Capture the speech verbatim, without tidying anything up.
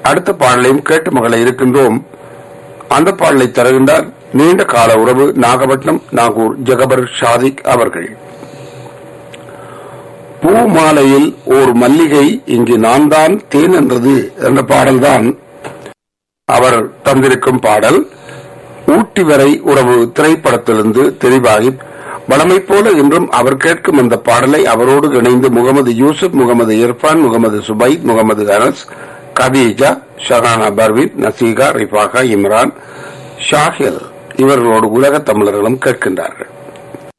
அடுத்த பாடலையும் கேட்டு மகளை இருக்கின்றோம். அந்த பாடலை தருகின்றார் நீண்ட கால உறவு நாகப்பட்டினம் நாகூர் ஜகபர் ஷாதிக் அவர்கள். பூ மாலையில் ஓர் மல்லிகை இங்கு நான் தான் தேன் என்றது என்ற பாடல்தான் அவர் தந்திருக்கும் பாடல். ஊட்டி வரை உறவு திரைப்படத்திலிருந்து தெரிவாகி வளமை போல இன்றும் அவர் கேட்கும் அந்த பாடலை அவரோடு இணைந்து முகமது யூசுப், முகமது இர்பான், முகமது சுபைத், முகமது அனஸ், கதீஜா, ஷஹானா பர்வீன், நசீகா, ரிஃபாகா, இம்ரான், ஷாஹில் இவர்களோடு உலக தமிழர்களும் கேட்கின்றார்கள்.